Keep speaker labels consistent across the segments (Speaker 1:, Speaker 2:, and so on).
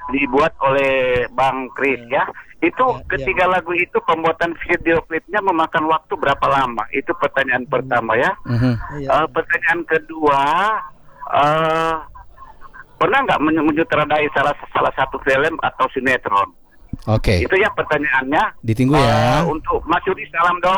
Speaker 1: dibuat oleh Bang Kris ya. Itu ketiga lagu itu pembuatan video klipnya memakan waktu berapa lama? Itu pertanyaan pertama ya. Pertanyaan kedua, pernah nggak menyutradarai salah satu film atau sinetron?
Speaker 2: Oke.
Speaker 1: Itu ya pertanyaannya.
Speaker 2: Ditunggu ya.
Speaker 1: Untuk Mas Yudi salam dong.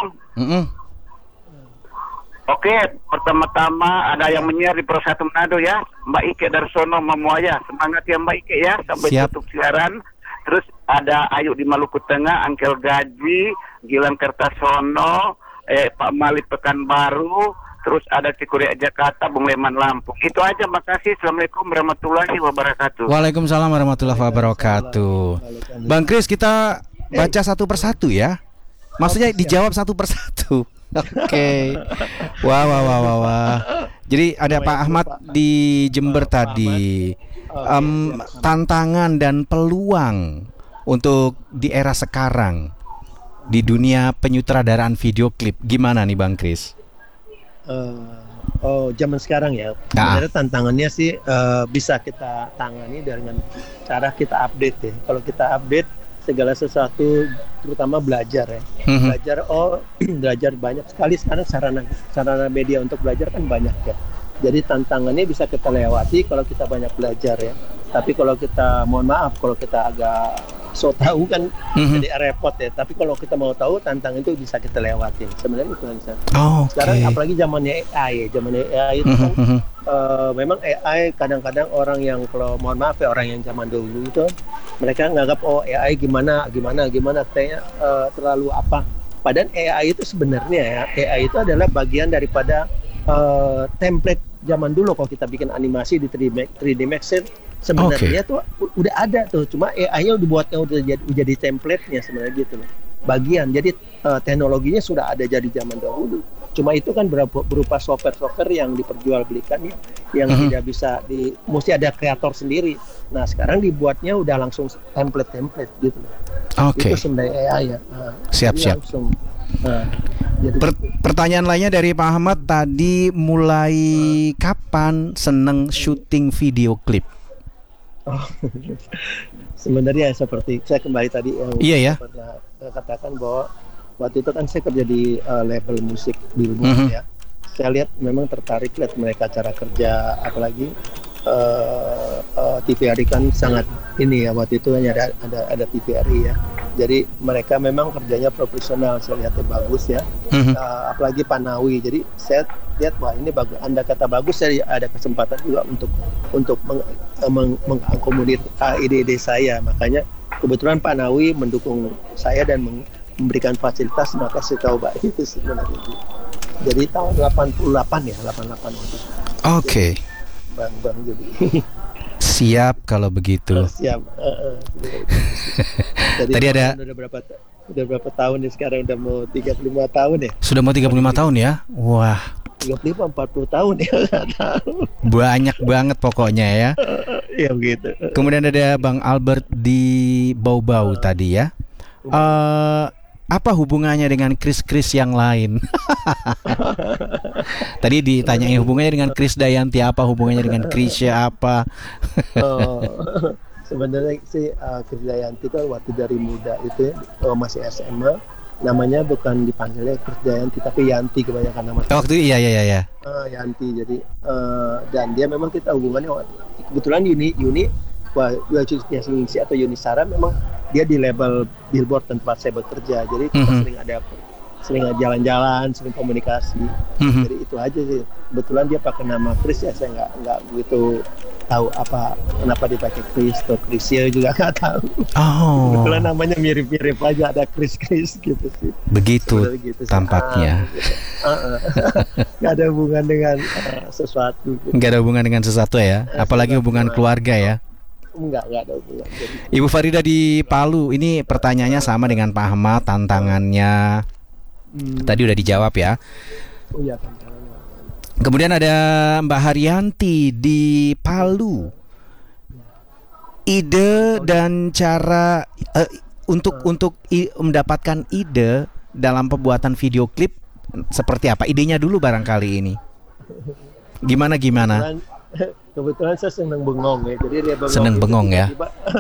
Speaker 1: Oke, pertama-tama ada yang menyiar di Pro 1 Manado ya, Mbak Ike Darsono Mamuaya. Semangat ya Mbak Ike ya, sampai tutup siaran. Terus ada Ayu di Maluku Tengah, Angkel Gaji, Gilang Kertasono, Pak Malik Pekanbaru, terus ada Cikuria Jakarta, Bung Leman Lampung. Itu aja, makasih. Assalamualaikum warahmatullahi wabarakatuh.
Speaker 2: Waalaikumsalam warahmatullahi wabarakatuh. Bang Kris, kita baca satu persatu ya. Maksudnya dijawab satu persatu. Oke. Wah. Jadi ada Pak Ahmad di Jember tadi. Tantangan dan peluang untuk di era sekarang di dunia penyutradaraan video klip gimana nih Bang Kris?
Speaker 3: Zaman sekarang ya. Sebenarnya tantangannya sih bisa kita tangani dengan cara kita update ya. Kalau kita update segala sesuatu, terutama belajar ya. Belajar banyak sekali sekarang sarana media untuk belajar kan banyak ya. Jadi tantangannya bisa kita lewati kalau kita banyak belajar ya. Tapi kalau kita, mohon maaf, kalau kita agak so tahu kan jadi repot ya. Tapi kalau kita mau tahu, tantangan itu bisa kita lewatin. Sebenarnya itu bisa. Sekarang apalagi zamannya AI itu kan memang AI kadang-kadang orang yang, kalau mohon maaf ya, orang yang zaman dulu itu mereka nganggap AI gimana kayaknya terlalu apa. Padahal AI itu sebenarnya ya, AI itu adalah bagian daripada template zaman dulu. Kalau kita bikin animasi di 3D Max sebenarnya tuh udah ada tuh, cuma AI-nya dibuatnya udah jadi template-nya sebenarnya gitu loh. Bagian, jadi teknologinya sudah ada jadi zaman dahulu. Cuma itu kan berupa software yang diperjualbelikan ya, yang tidak bisa mesti ada kreator sendiri. Nah sekarang dibuatnya udah langsung template gitu loh. Itu sebenarnya AI ya.
Speaker 2: Siap.
Speaker 3: Langsung,
Speaker 2: pertanyaan lainnya dari Pak Ahmad tadi, mulai kapan seneng syuting video klip?
Speaker 3: Sebenarnya seperti saya kembali tadi yang pernah katakan bahwa waktu itu kan saya kerja di label musik Billboard ya. Saya lihat memang tertarik lihat mereka cara kerja, apalagi TVRI kan sangat ini ya, waktu itu hanya ada TVRI ya. Jadi mereka memang kerjanya profesional, saya lihatnya bagus ya. Apalagi Panawi. Jadi saya lihat wah ini bagus. Anda kata bagus, saya ada kesempatan juga untuk mengakomodir ide-ide saya. Makanya kebetulan Panawi mendukung saya dan memberikan fasilitas, maka saya coba itu sebenarnya. Jadi tahun 88 ya, 88 waktu.
Speaker 2: Oke.
Speaker 3: Bang jadi.
Speaker 2: Siap kalau begitu.
Speaker 3: Siap. Jadi
Speaker 2: tadi ada
Speaker 3: udah berapa tahun nih sekarang, udah mau 35 tahun ya?
Speaker 2: Sudah mau 35 tahun ya? Wah.
Speaker 3: 35 40 tahun ya, enggak tahu.
Speaker 2: Banyak banget pokoknya ya.
Speaker 3: Iya begitu.
Speaker 2: Kemudian ada Bang Albert di Bau-Bau tadi ya. Apa hubungannya dengan Kris yang lain? Tadi ditanyain hubungannya dengan Kris Dayanti, apa hubungannya dengan Krisya apa?
Speaker 3: Sebenarnya sih Kris Dayanti kan waktu dari muda itu masih SMA, namanya bukan dipanggilnya Kris Dayanti tapi Yanti kebanyakan nama.
Speaker 2: Waktu iya.
Speaker 3: Yanti, jadi dan dia memang kita hubungannya kebetulan Yuni atau Yunisara memang dia di label Billboard tempat saya bekerja, jadi kita sering jalan-jalan, sering komunikasi. Jadi itu aja sih. Kebetulan dia pakai nama Kris ya, saya nggak begitu tahu kenapa dipakai Kris atau Krisya juga nggak tahu. Kebetulan namanya mirip-mirip aja, ada Kris gitu sih.
Speaker 2: Begitu gitu tampaknya.
Speaker 3: Nggak ada hubungan dengan sesuatu.
Speaker 2: Nggak ada hubungan dengan sesuatu ya, apalagi hubungan keluarga ya.
Speaker 3: Enggak ada hubungan.
Speaker 2: Ibu Farida di Palu, ini pertanyaannya sama dengan Pak Ahmad, tantangannya tadi udah dijawab ya.
Speaker 3: Tantangannya.
Speaker 2: Kemudian ada Mbak Haryanti di Palu, ide dan cara untuk mendapatkan ide dalam pembuatan video klip seperti apa? Idenya dulu barangkali ini. Gimana?
Speaker 3: Kebetulan saya senang bengong ya, jadi dia
Speaker 2: senang bengong ya.